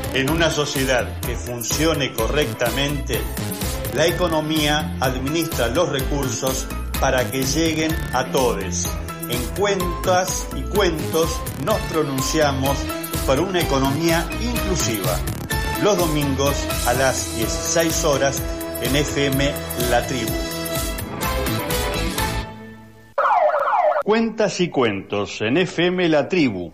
En una sociedad que funcione correctamente, la economía administra los recursos para que lleguen a todos. En Cuentas y Cuentos nos pronunciamos por una economía inclusiva. Los domingos a las 16 horas en FM La Tribu. Cuentas y Cuentos en FM La Tribu.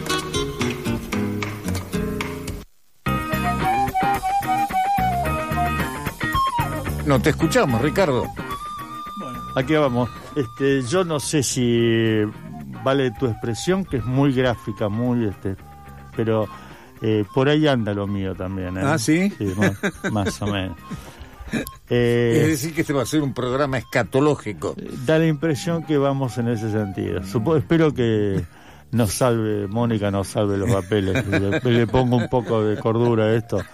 No te escuchamos, Ricardo. Bueno, aquí vamos. Yo no sé si vale tu expresión, que es muy gráfica, muy pero por ahí anda lo mío también. ¿Ah, sí? Sí, más o menos. Es decir, que este va a ser un programa escatológico. Da la impresión que vamos en ese sentido. Espero que nos salve, Mónica nos salve los papeles, le pongo un poco de cordura a esto.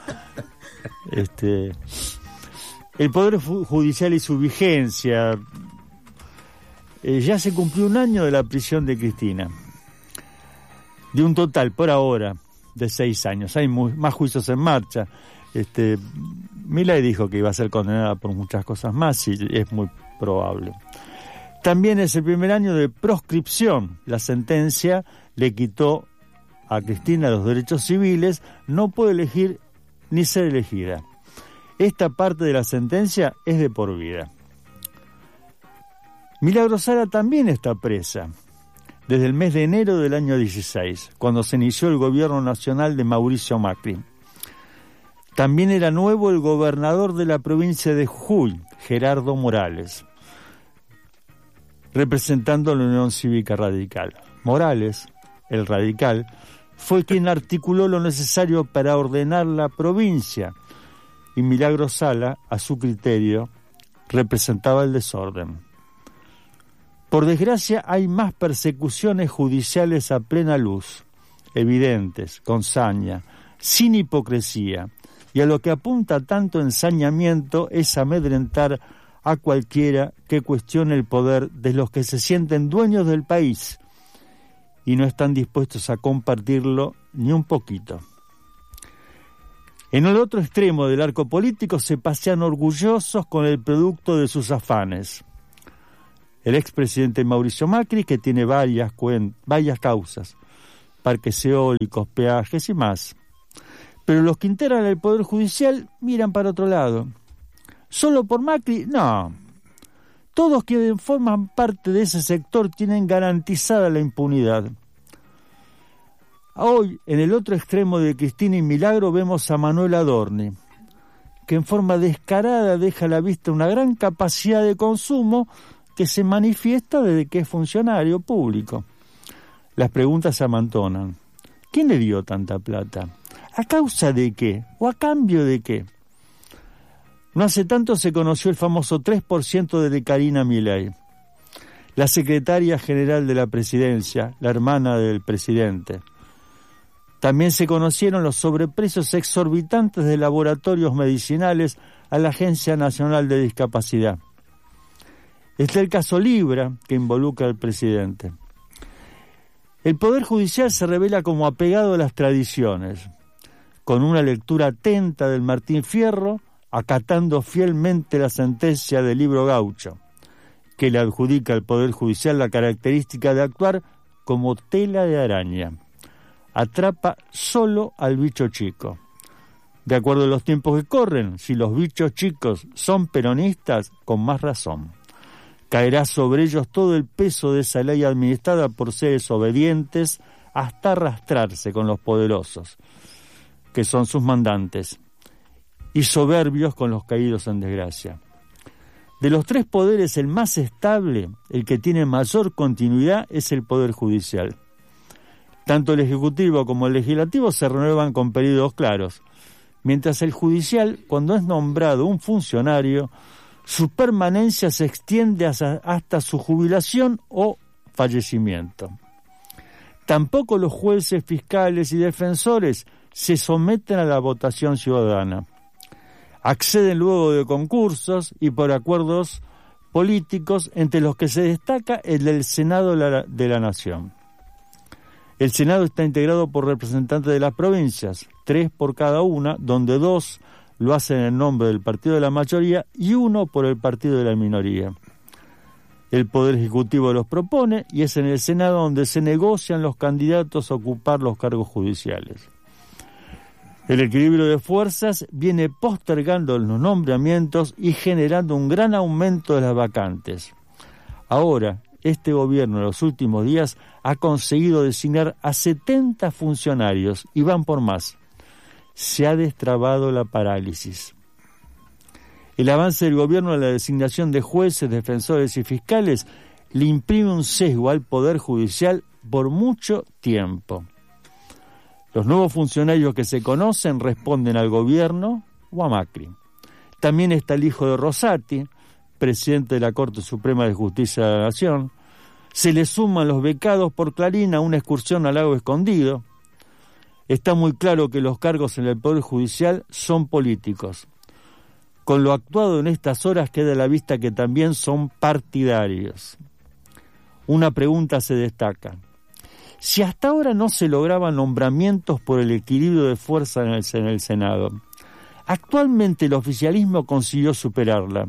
El Poder Judicial y su vigencia. Ya se cumplió un año de la prisión de Cristina. De un total, por ahora, de 6 años. Hay más juicios en marcha. Milei dijo que iba a ser condenada por muchas cosas más y es muy probable. También es el primer año de proscripción. La sentencia le quitó a Cristina los derechos civiles. No puede elegir ni ser elegida. Esta parte de la sentencia es de por vida. Milagro Sala también está presa desde el mes de enero del año 16, cuando se inició el gobierno nacional de Mauricio Macri. También era nuevo el gobernador de la provincia de Jujuy, Gerardo Morales, representando a la Unión Cívica Radical. Morales, el radical, fue quien articuló lo necesario para ordenar la provincia, y Milagro Sala, a su criterio, representaba el desorden. Por desgracia, hay más persecuciones judiciales a plena luz, evidentes, con saña, sin hipocresía, y a lo que apunta tanto ensañamiento es amedrentar a cualquiera que cuestione el poder de los que se sienten dueños del país y no están dispuestos a compartirlo ni un poquito. En el otro extremo del arco político se pasean orgullosos con el producto de sus afanes. El expresidente Mauricio Macri, que tiene varias causas, parques eólicos, peajes y más. Pero los que integran el Poder Judicial miran para otro lado. ¿Solo por Macri? No. Todos quienes forman parte de ese sector tienen garantizada la impunidad. Hoy, en el otro extremo de Cristina y Milagro, vemos a Manuel Adorni, que en forma descarada deja a la vista una gran capacidad de consumo que se manifiesta desde que es funcionario público. Las preguntas se amontonan. ¿Quién le dio tanta plata? ¿A causa de qué? ¿O a cambio de qué? No hace tanto se conoció el famoso 3% de Karina Milei, la secretaria general de la presidencia, la hermana del presidente. También se conocieron los sobreprecios exorbitantes de laboratorios medicinales a la Agencia Nacional de Discapacidad. Está el caso Libra, que involucra al presidente. El Poder Judicial se revela como apegado a las tradiciones, con una lectura atenta del Martín Fierro, acatando fielmente la sentencia del Libro Gaucho, que le adjudica al Poder Judicial la característica de actuar como tela de araña. Atrapa solo al bicho chico. De acuerdo a los tiempos que corren, si los bichos chicos son peronistas, con más razón. Caerá sobre ellos todo el peso de esa ley administrada por seres obedientes hasta arrastrarse con los poderosos, que son sus mandantes, y soberbios con los caídos en desgracia. De los 3 poderes, el más estable, el que tiene mayor continuidad, es el Poder Judicial. Tanto el Ejecutivo como el Legislativo se renuevan con periodos claros, mientras el Judicial, cuando es nombrado un funcionario, su permanencia se extiende hasta su jubilación o fallecimiento. Tampoco los jueces, fiscales y defensores se someten a la votación ciudadana. Acceden luego de concursos y por acuerdos políticos, entre los que se destaca el del Senado de la Nación. El Senado está integrado por representantes de las provincias, 3 por cada una, donde 2 lo hacen en nombre del partido de la mayoría y 1 por el partido de la minoría. El Poder Ejecutivo los propone y es en el Senado donde se negocian los candidatos a ocupar los cargos judiciales. El equilibrio de fuerzas viene postergando los nombramientos y generando un gran aumento de las vacantes. Ahora, este gobierno en los últimos días ha conseguido designar a 70 funcionarios y van por más. Se ha destrabado la parálisis. El avance del gobierno en la designación de jueces, defensores y fiscales le imprime un sesgo al Poder Judicial por mucho tiempo. Los nuevos funcionarios que se conocen responden al gobierno o a Macri. También está el hijo de Rosati, presidente de la Corte Suprema de Justicia de la Nación. Se le suman los becados por Clarín a una excursión al Lago Escondido. Está muy claro que los cargos en el Poder Judicial son políticos. Con lo actuado en estas horas queda a la vista que también son partidarios. Una pregunta se destaca. Si hasta ahora no se lograban nombramientos por el equilibrio de fuerza en el Senado, actualmente el oficialismo consiguió superarla.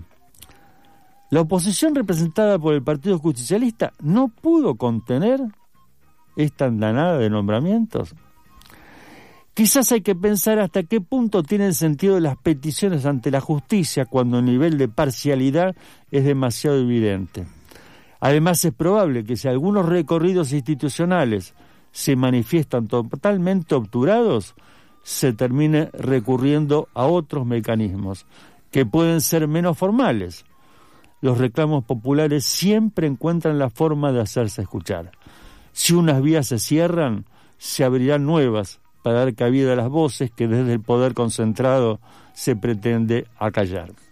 La oposición representada por el Partido Justicialista no pudo contener esta andanada de nombramientos. Quizás hay que pensar hasta qué punto tienen sentido las peticiones ante la justicia cuando el nivel de parcialidad es demasiado evidente. Además, es probable que si algunos recorridos institucionales se manifiestan totalmente obturados, se termine recurriendo a otros mecanismos que pueden ser menos formales. Los reclamos populares siempre encuentran la forma de hacerse escuchar. Si unas vías se cierran, se abrirán nuevas para dar cabida a las voces que desde el poder concentrado se pretende acallar.